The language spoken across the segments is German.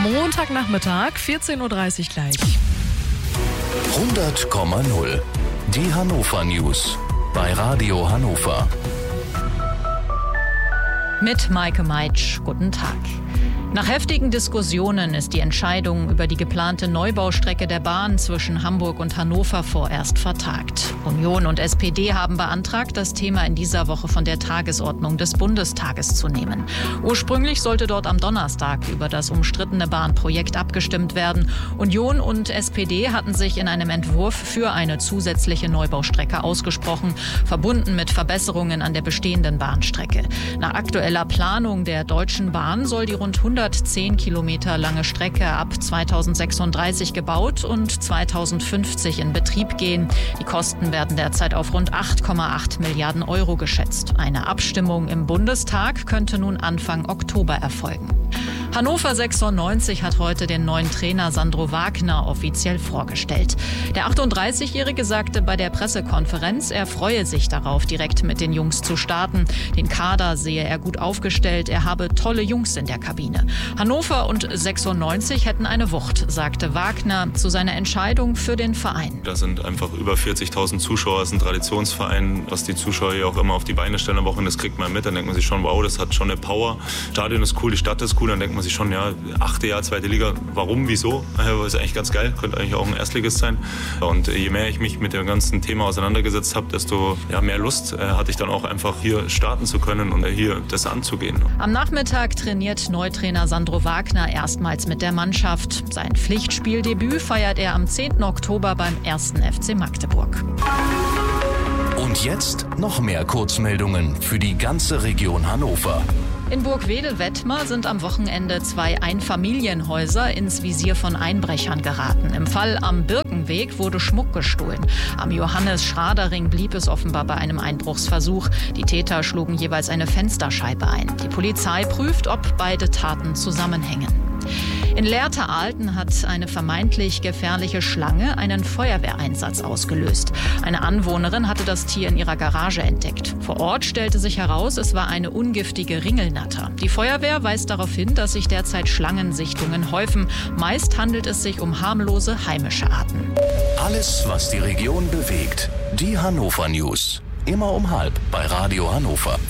Montagnachmittag, 14.30 Uhr gleich. 100,0. Die Hannover News bei Radio Hannover. Mit Maike Meitsch, guten Tag. Nach heftigen Diskussionen ist die Entscheidung über die geplante Neubaustrecke der Bahn zwischen Hamburg und Hannover vorerst vertagt. Union und SPD haben beantragt, das Thema in dieser Woche von der Tagesordnung des Bundestages zu nehmen. Ursprünglich sollte dort am Donnerstag über das umstrittene Bahnprojekt abgestimmt werden. Union und SPD hatten sich in einem Entwurf für eine zusätzliche Neubaustrecke ausgesprochen, verbunden mit Verbesserungen an der bestehenden Bahnstrecke. Nach aktueller Planung der Deutschen Bahn soll die rund 110 Kilometer lange Strecke ab 2036 gebaut und 2050 in Betrieb gehen. Die Kosten werden derzeit auf rund 8,8 Milliarden Euro geschätzt. Eine Abstimmung im Bundestag könnte nun Anfang Oktober erfolgen. Hannover 96 hat heute den neuen Trainer Sandro Wagner offiziell vorgestellt. Der 38-Jährige sagte bei der Pressekonferenz, er freue sich darauf, direkt mit den Jungs zu starten. Den Kader sehe er gut aufgestellt, er habe tolle Jungs in der Kabine. Hannover und 96 hätten eine Wucht, sagte Wagner zu seiner Entscheidung für den Verein. Da sind einfach über 40.000 Zuschauer, es ist ein Traditionsverein, was die Zuschauer hier auch immer auf die Beine stellen am Wochenende, das kriegt man mit, dann denkt man sich schon, wow, das hat schon eine Power. Stadion ist cool, die Stadt ist cool, dann denkt man sich schon, ja, 8. Jahr, 2. Liga, warum, wieso? Ist eigentlich ganz geil, könnte eigentlich auch ein Erstligist sein. Und je mehr ich mich mit dem ganzen Thema auseinandergesetzt habe, desto mehr Lust hatte ich dann auch einfach hier starten zu können und hier das anzugehen. Am Nachmittag trainiert Neutrainer Sandro Wagner erstmals mit der Mannschaft. Sein Pflichtspieldebüt feiert er am 10. Oktober beim 1. FC Magdeburg. Und jetzt noch mehr Kurzmeldungen für die ganze Region Hannover. In Burgwedel-Wettmar sind am Wochenende 2 Einfamilienhäuser ins Visier von Einbrechern geraten. Im Fall am Birkenweg wurde Schmuck gestohlen. Am Johannes-Schrader-Ring blieb es offenbar bei einem Einbruchsversuch. Die Täter schlugen jeweils eine Fensterscheibe ein. Die Polizei prüft, ob beide Taten zusammenhängen. In Lehrte-Alten hat eine vermeintlich gefährliche Schlange einen Feuerwehreinsatz ausgelöst. Eine Anwohnerin hatte das Tier in ihrer Garage entdeckt. Vor Ort stellte sich heraus, es war eine ungiftige Ringelnatter. Die Feuerwehr weist darauf hin, dass sich derzeit Schlangensichtungen häufen. Meist handelt es sich um harmlose heimische Arten. Alles, was die Region bewegt. Die Hannover News. Immer um 12:30 bei Radio Hannover.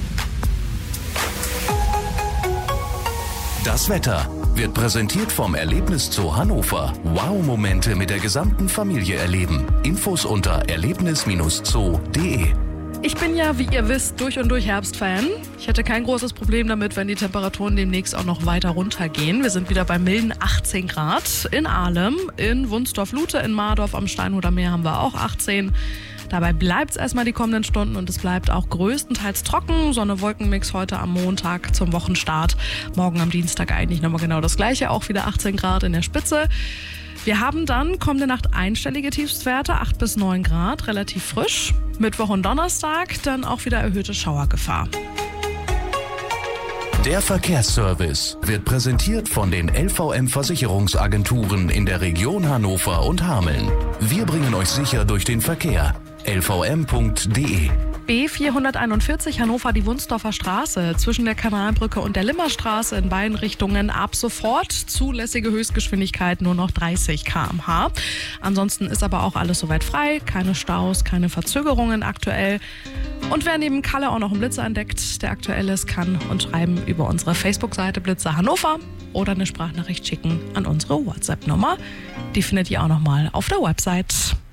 Das Wetter wird präsentiert vom Erlebniszoo Hannover. Wow-Momente mit der gesamten Familie erleben. Infos unter erlebnis-zoo.de. Ich bin ja, wie ihr wisst, durch und durch Herbstfan. Ich hätte kein großes Problem damit, wenn die Temperaturen demnächst auch noch weiter runtergehen. Wir sind wieder bei milden 18 Grad. In Ahlem, in Wunsdorf-Lute, in Mardorf am Steinhuder Meer haben wir auch 18. Dabei bleibt es erstmal die kommenden Stunden und es bleibt auch größtenteils trocken. Sonne-Wolken-Mix heute am Montag zum Wochenstart. Morgen am Dienstag eigentlich nochmal genau das Gleiche, auch wieder 18 Grad in der Spitze. Wir haben dann kommende Nacht einstellige Tiefstwerte, 8 bis 9 Grad, relativ frisch. Mittwoch und Donnerstag dann auch wieder erhöhte Schauergefahr. Der Verkehrsservice wird präsentiert von den LVM-Versicherungsagenturen in der Region Hannover und Hameln. Wir bringen euch sicher durch den Verkehr. lvm.de. B441 Hannover, die Wunsdorfer Straße, zwischen der Kanalbrücke und der Limmerstraße in beiden Richtungen ab sofort zulässige Höchstgeschwindigkeit nur noch 30 km/h. Ansonsten ist aber auch alles soweit frei, keine Staus, keine Verzögerungen aktuell. Und wer neben Kalle auch noch einen Blitzer entdeckt, der aktuell ist, kann uns schreiben über unsere Facebook-Seite Blitzer Hannover oder eine Sprachnachricht schicken an unsere WhatsApp-Nummer. Die findet ihr auch nochmal auf der Website.